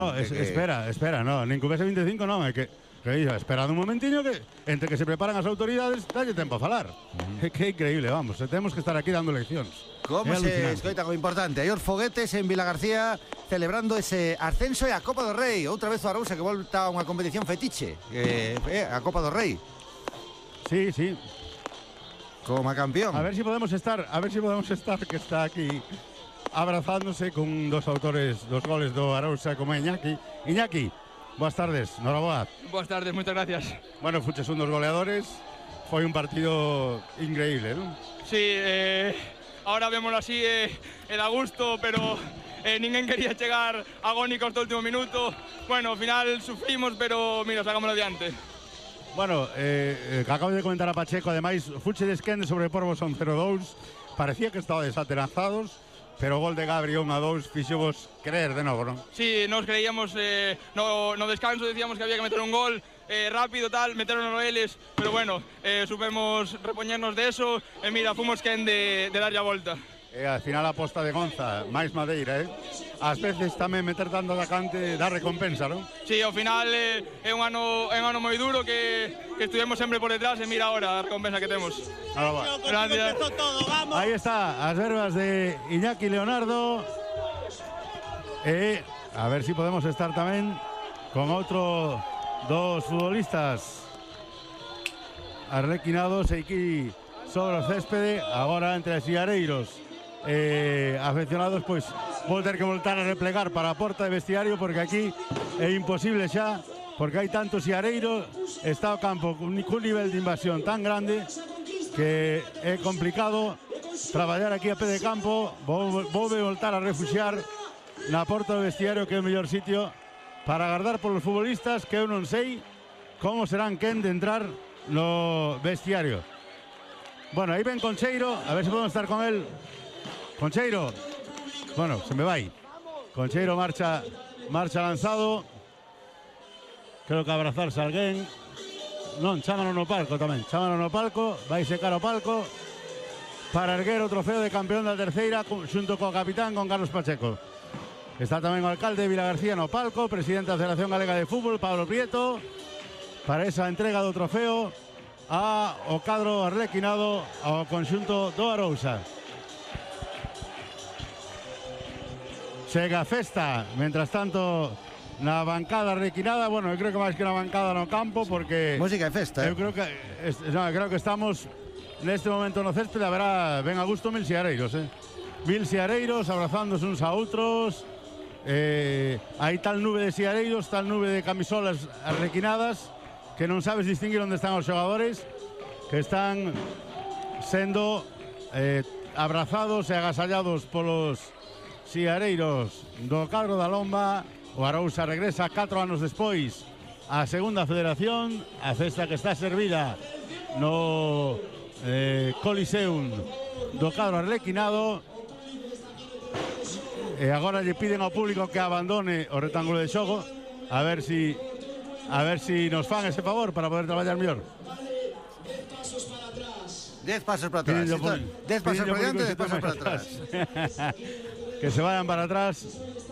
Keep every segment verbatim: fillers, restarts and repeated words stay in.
No, es, que... espera, espera, no, nin que houvese vinte e cinco non, é que, que iso, esperando un momentiño que entre que se preparan as autoridades, dalle tempo a falar. Uh-huh. É que é increíble, vamos, temos que estar aquí dando leccións. Como se escoita o importante. Hai os foguetes en Vilagarcía celebrando ese ascenso e a Copa do Rei. Outra vez o Arousa que volta a unha competición fetiche, eh, eh, a Copa do Rei. Sí, sí. Como a campeón. A ver si podemos estar, a ver si podemos estar que está aquí abrazándose con dos autores, dos goles do Arousa como Iñaki. Iñaki, boas tardes, noraboa. Boas tardes, moitas gracias. Bueno, fuches un dos goleadores, foi un partido increíble, non? Sí, eh, ahora vémoslo así, eh, e da gusto, pero eh, ninguén quería chegar agónico hasta o último minuto. Bueno, ao final sufrimos, pero mira, sacámoslo adiante. Bueno, eh, eh, que acabo de comentar a Pacheco, ademais, fuche de esquende sobre Porvo son cero dous, parecía que estaba desatenazados, pero o gol de Gabri un a dous fixovos creer de novo, non? Sí, nos creíamos, eh, no, no descanso decíamos que había que meter un gol eh, rápido, tal, meter unos eles, pero bueno, eh, supemos repoñernos de eso, e eh, mira, fomos quen de, de darlle a volta. E al final a posta de Gonza, máis madeira, eh? Ás veces tamén meter tanto atacante dá recompensa, non? Sí, ao final eh, é un ano é un ano moi duro que, que estuvemos sempre por detrás e mira agora a recompensa que temos. Gracias. Aí está, as verbas de Iñaki Leonardo. E a ver si podemos estar tamén con outro dos futbolistas arlequinados e aquí sobre o céspede, agora entre as Iareiros eh, afeccionados, pois vou ter que voltar a replegar para a porta de vestiario porque aquí é imposible xa, porque hai tantos Iareiros, está o campo cun nivel de invasión tan grande que é complicado traballar aquí a pé de campo. Vou, vou voltar a refuxiar na porta do vestiario, que é o mellor sitio para agardar polos futbolistas, que eu non sei como serán quen de entrar no vestiario. Bueno, aí ven Concheiro, a ver se podemos estar con él. Concheiro, bueno, se me vai. Concheiro marcha, marcha lanzado. Creo que abrazarse a alguén. Non, chámano no palco tamén, chámano no palco, vai secar o palco para erguer o trofeo de campeón da terceira xunto co capitán, con Carlos Pacheco. Está tamén o alcalde de Vilagarcía no palco, presidente da Federación Galega de Fútbol, Pablo Prieto, para esa entrega do trofeo a o cadro arlequinado ao conxunto do Arousa. Chega a festa, mentras tanto na bancada arlequinada, bueno, eu creo que máis que na bancada no campo, porque música de festa, eh? Eu creo que no, eu creo que estamos neste momento no céspede, haberá ben a gusto mil siareiros, eh? Mil siareiros abrazándose uns a outros. Eh, hai tal nube de siareiros, tal nube de camisolas arlequinadas que non sabes distinguir onde están os xogadores, que están sendo eh, abrazados e agasallados polos siareiros do cadro da Lomba. O Arousa regresa catro anos despois á segunda federación, a festa que está servida no eh, Coliseum do cadro arlequinado. E agora lle piden ao público que abandone o rectángulo de xogo, a ver si a ver si nos fan ese favor para poder traballar mellor. Dez pasos para atrás. Dez pasos para diante, dez pasos para atrás. Que se vayan para atrás.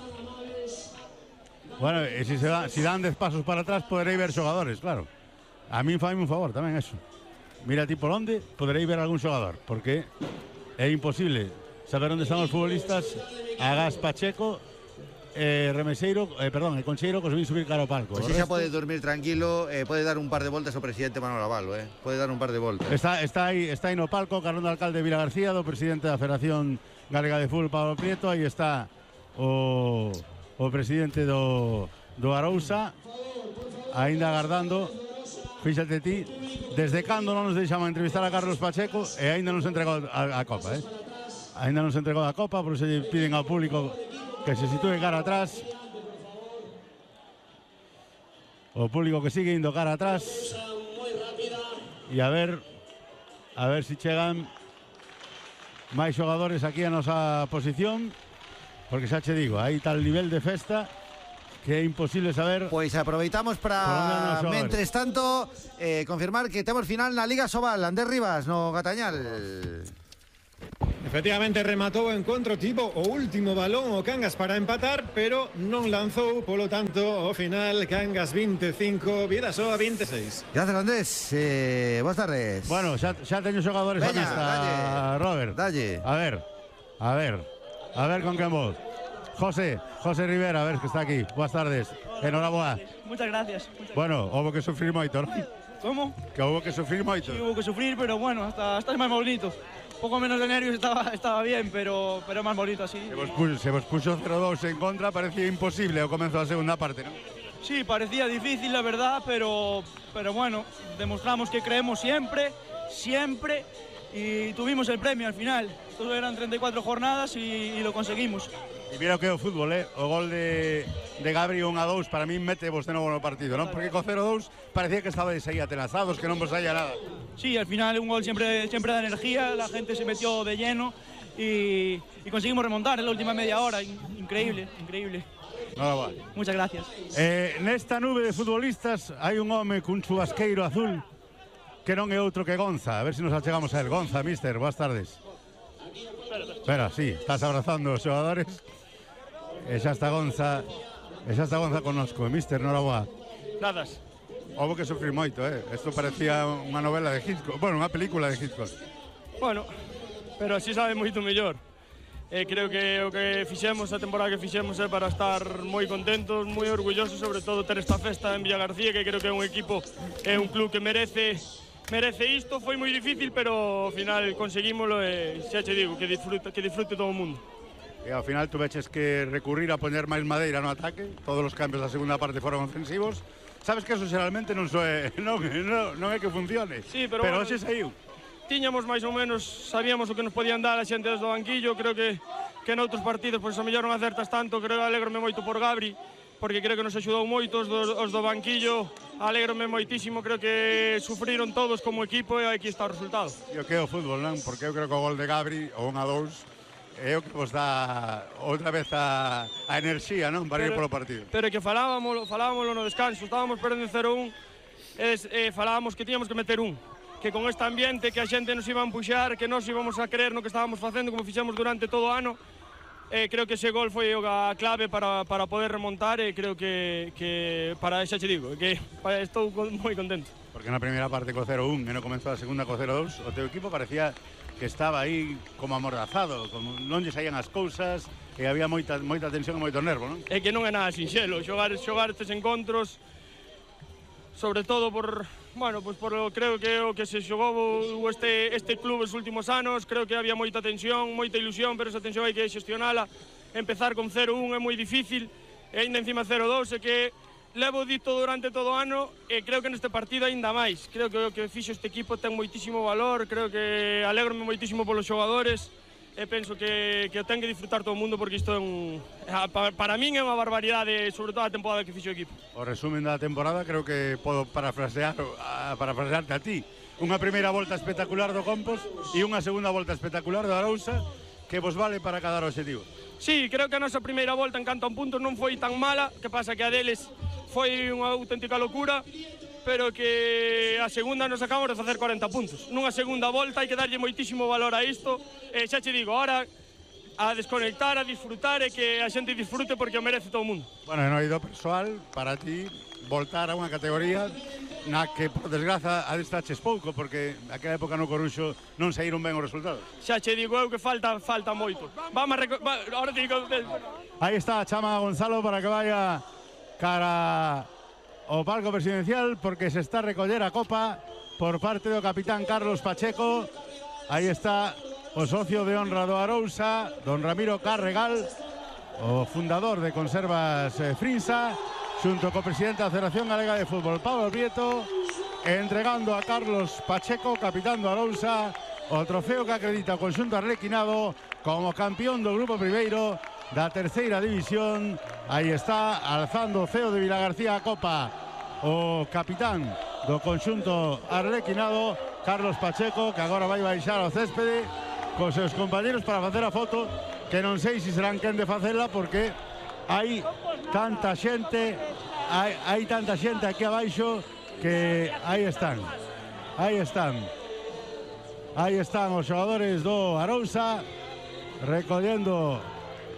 Bueno, e si, se da, si dan dez pasos para atrás poderei ver xogadores, claro. A mí faime un favor tamén eso. Mira ti por onde poderei ver algún xogador, porque é imposible saber onde están os futbolistas. Agás Pacheco, eh, Remeseiro, eh, perdón, e Concheiro conseguir subir cara ao palco. Pois pues xa pode dormir tranquilo, eh, pode dar un par de voltas ao presidente Manuel Avalo, eh. Pode dar un par de voltas. Está, está, aí, está aí no palco, carón do alcalde de Vilagarcía, do presidente da Federación Galega de Fútbol, Pablo Prieto. Aí está o, o presidente do, do Arousa, aínda agardando. Fíxate ti, desde cando non nos deixamos entrevistar a Carlos Pacheco e aínda non se entregou a, a copa, eh? Ainda non se entregou a copa, por iso lle piden ao público que se sitúe cara atrás. O público que sigue indo cara atrás. E a ver a ver se si chegan máis xogadores aquí a nosa posición, porque xa che digo, hai tal nivel de festa que é imposible saber. Pois aproveitamos para, mentres tanto, eh, confirmar que temos final na Liga Sobal. Ander Rivas no Gatañal. Efectivamente rematou o encontro, tipo o último balón o Cangas para empatar, pero non lanzou, polo tanto, ao final Cangas veinticinco, Vidasoa veintiséis. Gracias, Andrés. Eh, boas tardes. Bueno, xa, xa teño xogadores Veña, a vista, dalle. Robert. Dalle. A ver, a ver, a ver con quen vos. José, José Rivera, a ver que está aquí. Boas tardes. Enhoraboa. Muchas gracias. Muchas Bueno, houbo que sufrir moito, non? ¿Cómo? Que houbo que sufrir moito. Sí, hubo que sufrir, pero bueno, hasta, hasta es más bonito. Un poco menos de nervios estaba, estaba bien, pero, pero más bonito así. Se vos puxo, se vos puxo cero dos en contra, parecía imposible o comezo da segunda parte, non? Sí, parecía difícil, la verdad, pero, pero bueno, demostramos que creemos siempre, siempre, y tuvimos el premio al final. Estos eran treinta y cuatro jornadas y, y lo conseguimos. E mira o que é o fútbol, eh? O gol de, de Gabri un a dous para mí mete vos de novo no partido, non? Porque co cero dous parecía que estabais aí atenazados, que non vos saía nada. Sí, al final un gol siempre, siempre da energía, la gente se metió de lleno y, y conseguimos remontar en la última media hora. Increíble, increíble. Nada, Muchas gracias. Eh, nesta nube de futbolistas hai un home cun chubasqueiro azul que non é outro que Gonza. A ver se nos achegamos a él. Gonza, mister, boas tardes. Espera, sí, estás abrazando os xogadores. E xa está Gonza, e xa está Gonza connosco, mister, noraboa. Gracias. Houbo que sufrir moito, eh? Isto parecía unha novela de Hitchcock, bueno, unha película de Hitchcock. Bueno, pero así sabe moito mellor. Eh, creo que o que fixemos, a temporada que fixemos é para estar moi contentos, moi orgullosos, sobre todo ter esta festa en Villagarcía, que creo que é un equipo, é un club que merece merece isto. Foi moi difícil, pero ao final conseguímoslo e xa che digo, que disfrute, que disfrute todo o mundo. E ao final tuveches que recurrir a poñer máis madeira no ataque. Todos os cambios da segunda parte foron ofensivos. Sabes que eso xeralmente non, soe, non, non, non é que funcione. Sí, pero, pero bueno, hoxe saiu. Tiñamos máis ou menos, sabíamos o que nos podían dar a xente desde o banquillo. Creo que, que noutros partidos, pois, a mellor non acertas tanto. Creo que alegrome moito por Gabri, porque creo que nos axudou moito os do, os do banquillo. Alegrome moitísimo, creo que sufriron todos como equipo e aquí está o resultado. E o que é o fútbol, non? Porque eu creo que o gol de Gabri, o un a dous, é o que vos dá outra vez a, a enerxía, non? Para ir polo partido. Pero que falábamos, falábamos no descanso, estábamos perdendo cero un, e eh, falábamos que tíamos que meter un, que con este ambiente que a xente nos iba a empuxar, que nos íbamos a creer no que estábamos facendo, como fixemos durante todo o ano. Eh, creo que ese gol foi a clave para, para poder remontar e creo que, que para xa che digo, que para, estou moi contento. Porque na primeira parte co cero un e no comenzou a segunda co cero dous, o teu equipo parecía que estaba aí como amordazado, como non lle saían as cousas e había moita, moita tensión e moito nervo, non? É que non é nada sinxelo xogar, xogar estes encontros, sobre todo por, bueno, pues por creo que o que se xogou este, este club os últimos anos. Creo que había moita tensión, moita ilusión, pero esa tensión hai que xestionala. Empezar con cero un é moi difícil, e ainda encima cero dous é que levo dito durante todo o ano e creo que neste partido ainda máis. Creo que o que fixo este equipo ten moitísimo valor, creo que alegrome moitísimo polos xogadores e penso que, que o ten que disfrutar todo o mundo, porque isto é un, para min é unha barbaridade, sobre todo a temporada que fixo o equipo. O resumen da temporada creo que podo parafrasear, a, parafrasearte a ti. Unha primeira volta espectacular do Compos e unha segunda volta espectacular do Arousa que vos vale para cada objetivo. Sí, creo que a nosa primeira volta en canto a puntos non foi tan mala, que pasa que a deles foi unha auténtica locura, pero que a segunda nos acabamos de facer corenta puntos. Nunha segunda volta hai que darlle moitísimo valor a isto, e xa che digo, ahora a desconectar, a disfrutar e que a xente disfrute porque o merece todo o mundo. Bueno, no ido persoal, para ti, voltar a unha categoría na que, por desgraza, adestraches pouco, porque naquela época no Coruxo non saíron ben os resultados. Xa che digo eu que falta falta moito. Vamos a reco... Va, ahora te digo... Aí está, chama a Gonzalo para que vaya cara ao palco presidencial, porque se está a recoller a copa por parte do capitán Carlos Pacheco. Aí está o socio de honra do Arousa, don Ramiro Carregal, o fundador de Conservas eh, Frinsa, xunto co presidente da Federación Galega de Fútbol, Pablo Prieto, entregando a Carlos Pacheco, capitán do Arousa, o trofeo que acredita o conxunto arlequinado como campeón do grupo primeiro da terceira división. Aí está, alzando o ceo de Vilagarcía a copa, o capitán do conxunto arlequinado, Carlos Pacheco, que agora vai baixar ao céspede cos seus compañeros para facer a foto, que non sei se serán quen de facela, porque hai tanta xente, hai, hai tanta xente aquí abaixo, que aí están, aí están, aí están os xogadores do Arousa, recollendo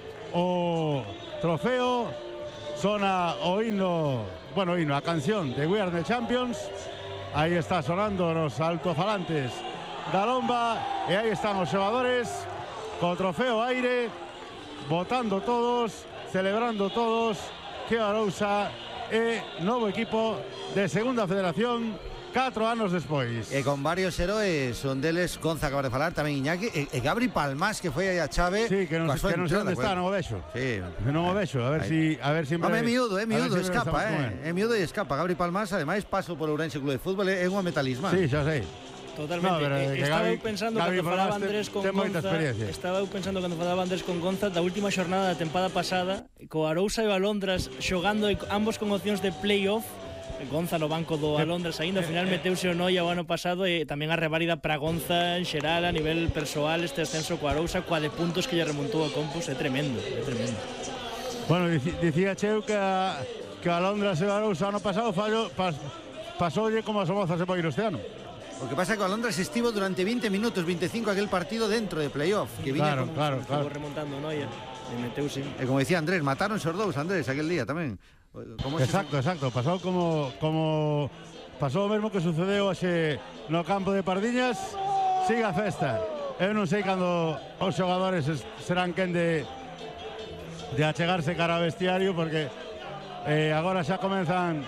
o trofeo. Sona o himno, bueno, himno, a canción de We Are the Champions. Aí está sonando nos altofalantes da Lomba e aí están os xogadores co trofeo aire, votando todos, celebrando todos que Arousa é novo equipo de Segunda Federación catro anos despois. E con varios heróis, un deles Gonza acaba de falar, tamén Iñaki, e, e Gabri Palmás, que foi aí a chave. Sí, que non, que non sei onde está, non o vexo. Sí. Non o vexo, a ver si a ver si Home, é miúdo, é miúdo, escapa, eh. É miúdo e escapa. Gabri Palmás, ademais, paso polo Ourense Club de Fútbol, é unha metalisma. Sí, xa sei. Totalmente. No, pero, eh, estaba Gabi, eu pensando Gabi cando falaba Andrés con Gonza, estaba eu pensando cando falaba Andrés con Gonza da última xornada da tempada pasada, co Arousa e o Alondras xogando ambos con opcións de play-off. Gonza no banco do Alondras aínda, ao final meteuse o Noia o ano pasado e tamén a reválida para Gonza en xeral a nivel persoal este ascenso coa Arousa, coa de puntos que lle remontou a Compos, é tremendo, é tremendo. Bueno, dicía Cheu que a, que a Alondras e o Arousa ano pasado fallo, pas, pasoulle como a Somoza se foi este ano. O que pasa é que o Alondras estivo durante veinte minutos, veinticinco aquel partido dentro de playoff, que viña claro, como claro, claro. remontando o Noia e meteuse. E como decía Andrés, mataron os dous Andrés aquel día tamén. Exacto, exacto, pasou como como pasou o mesmo que sucedeu hoxe no campo de Pardiñas. Sigue a festa. Eu non sei cando os xogadores serán quen de de achegarse cara ao vestiario, porque eh, agora xa comenzan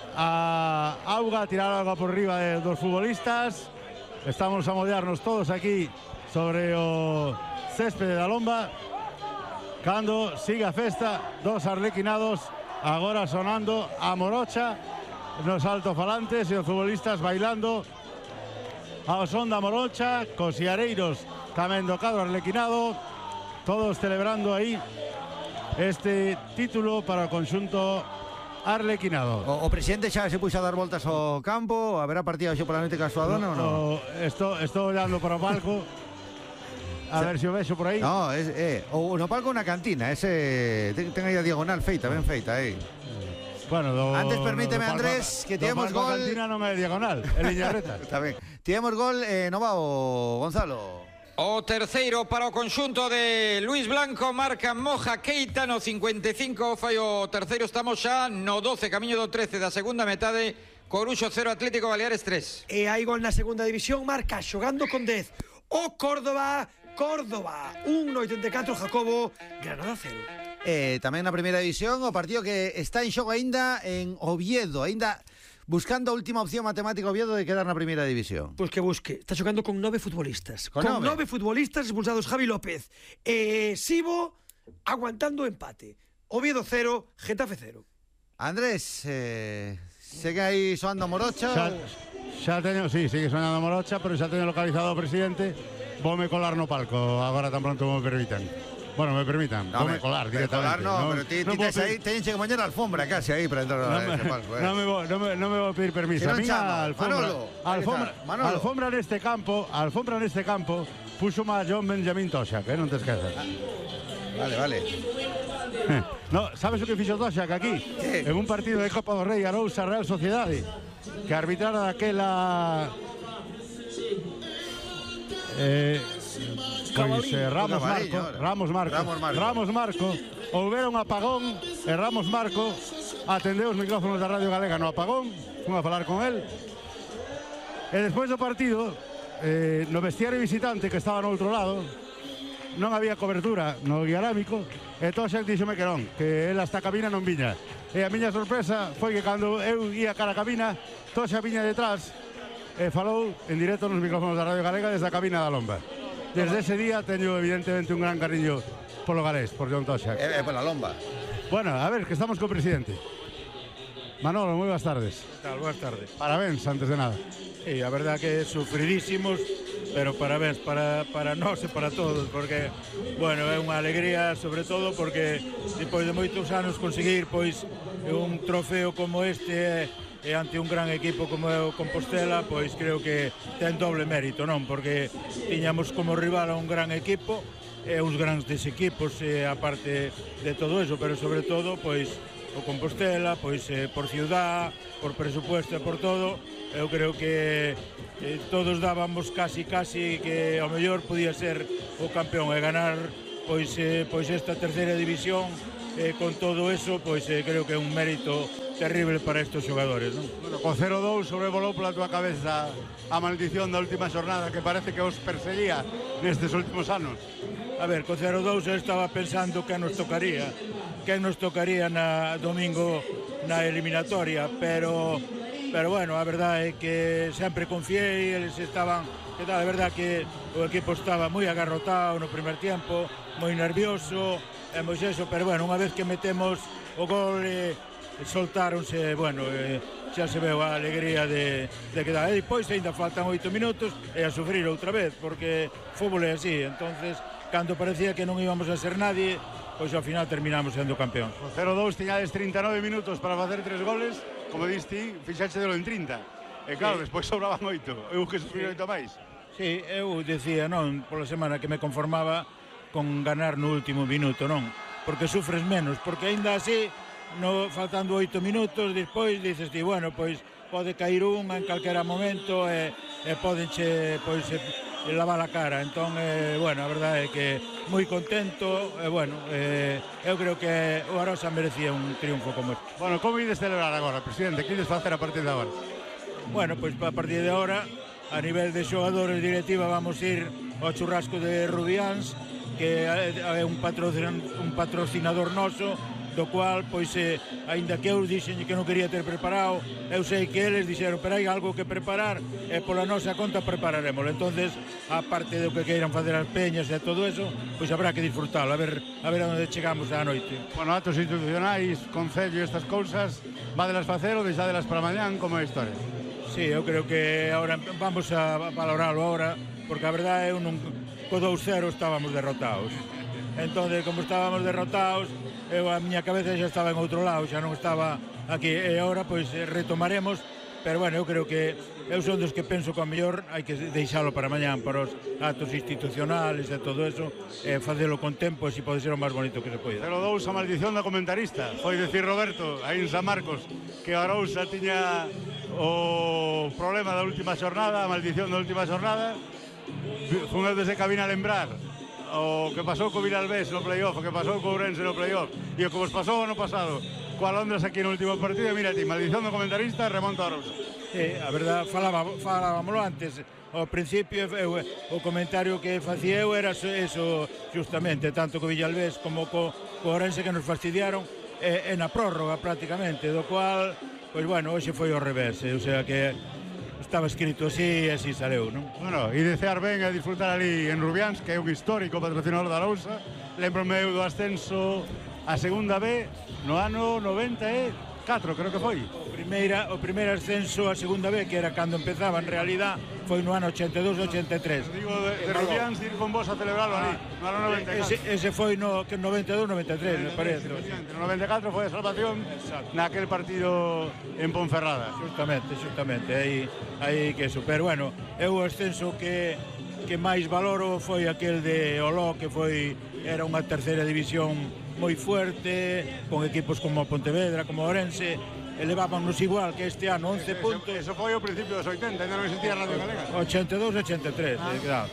a auga, a tirar auga por riba de, dos futbolistas. Estamos a mollarnos todos aquí sobre o céspede da Lomba. Cando sigue a festa, dos arlequinados agora sonando a morocha nos altofalantes e os futbolistas bailando ao son da morocha, cos iareiros tamén do cadro arlequinado, todos celebrando aí este título para o conxunto arlequinado. O, o presidente xa se puxa a dar voltas ao campo, haberá partido hoxe pola noite ca súa dona no, ou non? Estou, estou olhando para o palco. A ver se o vexo por aí. No, es, eh, ou no palco na cantina, ese ten, ten aí a diagonal feita, ben feita aí. Bueno, do, antes permíteme, do, do Andrés, palco, que tivemos gol. A cantina non é diagonal, é liña reta. Está ben. Tivemos gol, eh, no va o Gonzalo. O terceiro para o conxunto de Luis Blanco, marca Moja Keita no cincuenta e cinco, fai o terceiro, estamos xa no doce, camiño do trece da segunda metade. Coruxo cero, Atlético Baleares tres. E hai gol na segunda división, marca xogando con dez o Córdoba. Córdoba, un oitenta e catro, Jacobo, Granada cero. Eh, tamén na primeira división, o partido que está en xogo aínda en Oviedo, aínda buscando a última opción matemática Oviedo de quedar na primeira división. Pois que busque, está xogando con nove futbolistas. Con, con nove? nove futbolistas expulsados, Javi López. Eh, Sibo aguantando empate. Oviedo cero, Getafe cero. Andrés, eh, segue aí soando Morocha. Xa, xa teño, sí, sigue soando Morocha, pero xa teño localizado o presidente. Voume colar no palco, agora tan pronto me permitan. Bueno, me permitan, no, voume colar directamente. Colar no, no, pero ti, ti tes aí, teñen que poñer a alfombra casi aí para entrar no a ese palco. Eh. Non me vou, non me, non me vou pedir permiso. Si a miña alfombra, Manolo, alfombra, Manolo. alfombra neste campo, alfombra neste campo, puxo má John Benjamín Toshak, eh, non te esquezas. Ah, vale, vale. No, sabes o que fixo Toshak aquí? ¿Qué? En un partido de Copa do Rei Arousa Real Sociedade, que arbitrara daquela eh Pois eh, Ramos, Marco, Ramos Marco, Ramos Marco, Ramos Marco, houbera un apagón e Ramos Marco atendeu os micrófonos da Radio Galega no apagón, fun a falar con el, e despois do partido, eh, no vestiario visitante que estaba no outro lado, non había cobertura no guiarámico, e Toshak díxome que non, que el hasta a cabina non viña, e a miña sorpresa foi que cando eu ia cara a cabina, Toshak viña detrás e falou en directo nos micrófonos da Radio Galega desde a cabina da Lomba. Desde ese día teño evidentemente un gran cariño polo galés, por John Toshak. E eh, pola Lomba. Bueno, a ver, que estamos co presidente. Manolo, moi boas tardes. Tal, boas tardes. Parabéns, antes de nada. E a verdad que sufridísimos, pero parabéns para, para nós e para todos, porque, bueno, é unha alegría, sobre todo, porque depois de moitos anos conseguir, pois, un trofeo como este e ante un gran equipo como é o Compostela, pois creo que ten doble mérito, non? Porque tiñamos como rival a un gran equipo e uns grandes equipos, e a parte de todo eso, pero sobre todo, pois, o Compostela, pois, eh, por ciudad, por presupuesto e por todo, eu creo que eh, todos dábamos casi, casi que ao mellor podía ser o campeón e ganar pois, eh, pois esta terceira división eh, con todo eso, pois eh, creo que é un mérito terrible para estes xogadores, non? Bueno, co cero dous sobrevolou pola túa cabeza a maldición da última xornada que parece que os perseguía nestes últimos anos. A ver, co cero dous eu estaba pensando que nos tocaría, que nos tocaría na domingo na eliminatoria, pero pero bueno, a verdade é que sempre confiei, eles estaban, que tal, a verdade que o equipo estaba moi agarrotado no primer tiempo, moi nervioso, e moi eso, pero bueno, unha vez que metemos o gol eh, soltáronse, bueno, eh, xa se veu a alegría de, de quedar. E depois ainda faltan oito minutos e a sufrir outra vez, porque fútbol é así, entonces cando parecía que non íbamos a ser nadie, pois ao final terminamos sendo campeón. O cero dous tiñades trinta e nove minutos para facer tres goles, como diste, fixáchedelo en trinta. E claro, sí. Despois sobraban oito, eu que sufrí oito máis. Sí, eu dicía, non, pola semana que me conformaba con ganar no último minuto, non? Porque sufres menos, porque aínda así, no, faltando oito minutos, despois dices ti, bueno, pois pode cair unha en calquera momento e, e podenche, pois, e, e lavar a cara. Entón, eh, bueno, a verdade é que moi contento, e, bueno, eh, eu creo que o Arosa merecía un triunfo como este. Bueno, como ides celebrar agora, presidente? Que ides facer a partir de agora? Bueno, pois a partir de agora, a nivel de xogadores directiva, vamos ir ao churrasco de Rubiáns, que é un patrocinador, un patrocinador noso, do cual, pois, eh, aínda que eu dixen que non quería ter preparado, eu sei que eles dixeron, pero hai algo que preparar, e pola nosa conta prepararemos. Entonces, a parte do que queiran facer as peñas e todo eso, pois habrá que disfrutalo, a ver a ver onde chegamos á noite. Bueno, atos institucionais, concello e estas cousas, vadelas facer ou deixadelas para mañán, como é a historia? Sí, eu creo que ahora vamos a valoralo ahora, porque a verdade eu non, co dous cero estábamos derrotados. Entón, como estábamos derrotados, eu a miña cabeza xa estaba en outro lado, xa non estaba aquí, e agora pois retomaremos, pero bueno, eu creo que eu son dos que penso que a mellor hai que deixalo para mañán, para os actos institucionales e todo eso, e facelo con tempo, e si pode ser o máis bonito que se pode. cero dous a maldición da comentarista, foi decir Roberto, aí en San Marcos, que a Arousa tiña o problema da última xornada, a maldición da última xornada, fun eu desde cabina a lembrar o que pasou co Vilalbés no playoff, o que pasou co Ourense no playoff, e o que vos pasou ano pasado coa Londres aquí no último partido, e mira ti, maldición do comentarista, remonta a Arousa. Sí, a verdad, falaba, falábamoslo antes, ao principio eu, o comentario que facía eu era eso justamente, tanto co Villalbés como co, co Ourense, que nos fastidiaron, e, e na prórroga prácticamente, do cual, pois bueno, hoxe foi ao revés, o sea que estaba escrito así e así saleu, non? Bueno, e desear ben a disfrutar ali en Rubiáns, que é un histórico patrocinador da Arousa. Lembro-me eu do ascenso a segunda B no ano noventa e catro, creo que foi. O, primeira, o primeiro ascenso a segunda B, que era cando empezaba, en realidad, foi no ano ochenta e dous ochenta e tres. Digo, de, de Rubiáns ir con vos a celebrarlo ali, no ano noventa e catro. Ese, ese foi no noventa e dous noventa e tres, me parece. No noventa e catro foi a salvación naquel partido en Ponferrada. Justamente, justamente, aí, aí que eso. Pero bueno, eu o ascenso que, que máis valoro foi aquel de Oló, que foi, era unha terceira división moi fuerte, con equipos como Pontevedra, como Ourense, elevábamos igual que este ano, once puntos. Eso foi o principio dos oitenta, ainda non existía Radio Galega. ochenta e dous ochenta e tres, ah. eh, claro.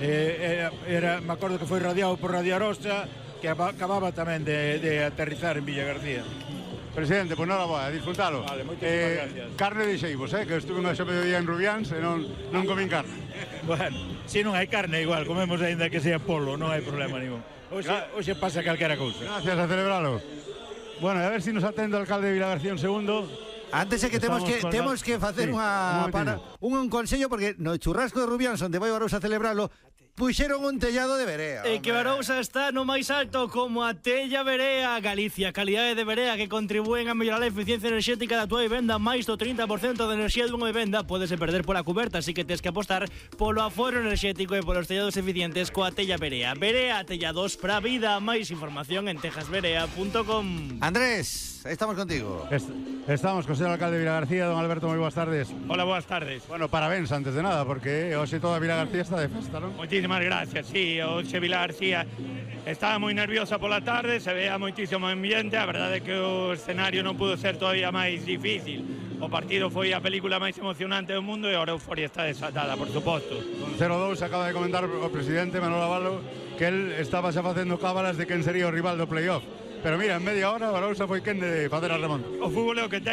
Eh, era, me acordo que foi radiado por Radio Arosa, que acababa tamén de, de aterrizar en Villa García. Presidente, pois nada boa, disfrutalo. Vale, moitísimas eh, gracias. Carne de xeivos, eh, que estuve no xe mediodía en Rubiáns e non, non comín carne. Bueno, se non hai carne igual, comemos ainda que sea polo, non hai problema ningún. Hoxe, hoxe pasa calquera cousa. Gracias, a celebralo. Bueno, a ver si nos atende o alcalde de Vilagarcía un segundo. Antes é que temos que temos que facer sí, unha un, para, un, un consello, porque no churrasco de Rubiáns, onde vai o Arousa a celebralo, puxeron un tellado de verea. E que o Arousa está no máis alto como a Tella Verea Galicia, calidade de verea que contribúen a mellorar a eficiencia enerxética da tua vivenda. Máis do trinta por cento de enerxía dunha vivenda podese perder pola cuberta, así que tes que apostar polo aforo enerxético e polos tellados eficientes coa Tella Verea. Verea, tellados pra vida. Máis información en tejas verea punto com. Andrés, estamos contigo. Est estamos co señor alcalde de Vilagarcía, don Alberto, moi boas tardes. Hola, boas tardes. Bueno, parabéns antes de nada, porque hoxe toda Vilagarcía está de festa, non? Moitísimas gracias, sí, hoxe Vilagarcía estaba moi nerviosa pola tarde, se vea moitísimo ambiente, a verdade é que o escenario non pudo ser todavía máis difícil, o partido foi a película máis emocionante do mundo e ahora a euforia está desatada, por suposto. Con cero dous acaba de comentar o presidente Manuel Avalo que él estaba xa facendo cábalas de quen sería o rival do playoff. Pero mira, en media hora o Arousa foi quen de facer a remonta. O fútbol é o que ten.